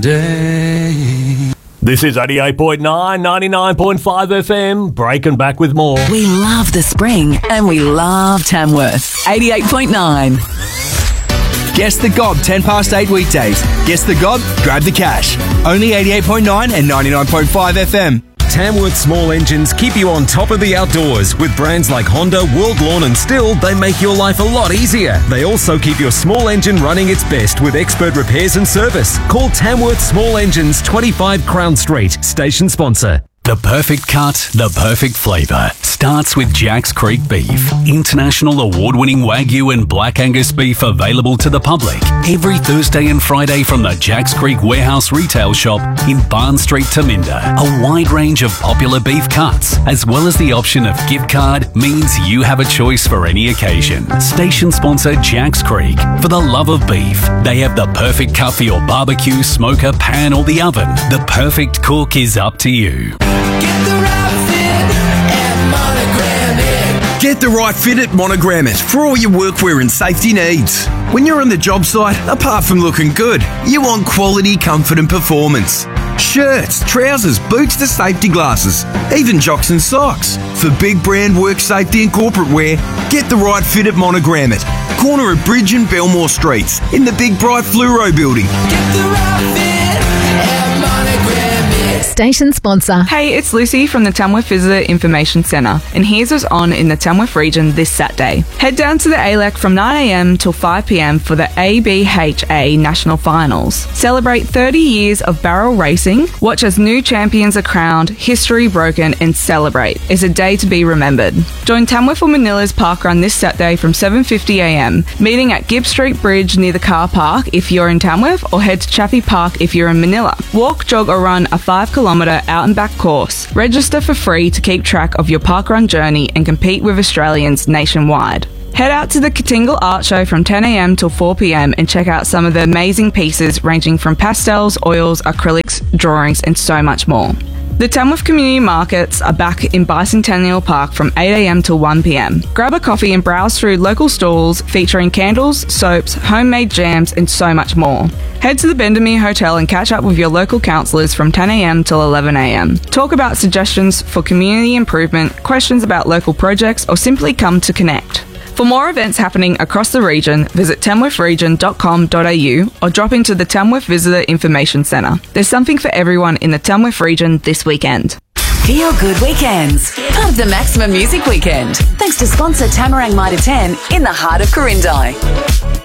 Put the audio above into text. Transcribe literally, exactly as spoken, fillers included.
day. This is eighty-eight point nine, ninety-nine point five F M, breaking back with more. We love the spring and we love Tamworth. eighty-eight point nine. Guess the Gob, ten past eight weekdays. Guess the Gob, grab the cash. Only eighty-eight point nine and ninety-nine point five F M. Tamworth Small Engines keep you on top of the outdoors. With brands like Honda, World Lawn and Stihl, they make your life a lot easier. They also keep your small engine running its best with expert repairs and service. Call Tamworth Small Engines, twenty-five Crown Street, station sponsor. The perfect cut, the perfect flavour starts with Jacks Creek Beef. International award-winning Wagyu and Black Angus beef available to the public every Thursday and Friday from the Jacks Creek Warehouse Retail Shop in Barn Street, Taminda. A wide range of popular beef cuts, as well as the option of gift card, means you have a choice for any occasion. Station sponsor Jacks Creek. For the love of beef, they have the perfect cut for your barbecue, smoker, pan or the oven. The perfect cook is up to you. Get the right fit at Monogram It. Get the right fit at Monogram It for all your workwear and safety needs. When you're on the job site, apart from looking good, you want quality, comfort and performance. Shirts, trousers, boots to safety glasses, even jocks and socks. For big brand work safety and corporate wear, get the right fit at Monogram It. Corner of Bridge and Belmore Streets in the big bright Fluoro building. Get the right fit at Monogram It. Station sponsor. Hey, it's Lucy from the Tamworth Visitor Information Centre, and here's what's on in the Tamworth region this Saturday. Head down to the A L E C from nine a m till five p m for the A B H A National Finals. Celebrate thirty years of barrel racing, watch as new champions are crowned, history broken, and celebrate. It's a day to be remembered. Join Tamworth or Manila's parkrun this Saturday from seven fifty a m, meeting at Gibb Street Bridge near the car park if you're in Tamworth, or head to Chaffey Park if you're in Manila. Walk, jog or run a five kilometre out and back course. Register for free to keep track of your parkrun journey and compete with Australians nationwide. Head out to the Katingal Art Show from ten a m till four p m and check out some of the amazing pieces ranging from pastels, oils, acrylics, drawings and so much more. The Tamworth Community Markets are back in Bicentennial Park from eight a m till one p m. Grab a coffee and browse through local stalls featuring candles, soaps, homemade jams and so much more. Head to the Bendemeer Hotel and catch up with your local councillors from ten a m till eleven a m. Talk about suggestions for community improvement, questions about local projects or simply come to connect. For more events happening across the region, visit tamworth region dot com dot a u or drop into the Tamworth Visitor Information Centre. There's something for everyone in the Tamworth region this weekend. Feel Good Weekends, part of the Maximum Music Weekend. Thanks to sponsor Tamarang Mitre ten in the heart of Corindai.